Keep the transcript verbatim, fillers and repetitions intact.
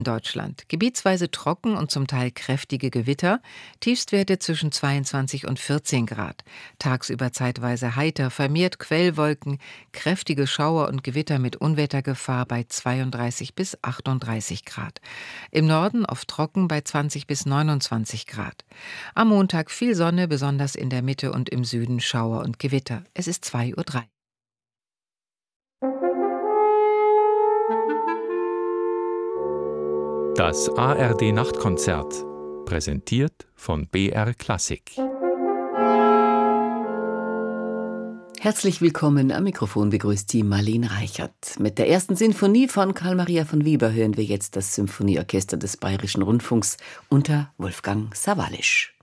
Deutschland. Gebietsweise trocken und zum Teil kräftige Gewitter, Tiefstwerte zwischen zweiundzwanzig und vierzehn Grad. Tagsüber zeitweise heiter, vermehrt Quellwolken, kräftige Schauer und Gewitter mit Unwettergefahr bei zweiunddreißig bis achtunddreißig Grad. Im Norden oft trocken bei zwanzig bis neunundzwanzig Grad. Am Montag viel Sonne, besonders in der Mitte und im Süden Schauer und Gewitter. Es ist zwei Uhr drei. Das A R D-Nachtkonzert, präsentiert von B R Klassik. Herzlich willkommen, am Mikrofon begrüßt die Marlene Reichert. Mit der ersten Sinfonie von Karl Maria von Weber hören wir jetzt das Symphonieorchester des Bayerischen Rundfunks unter Wolfgang Sawallisch.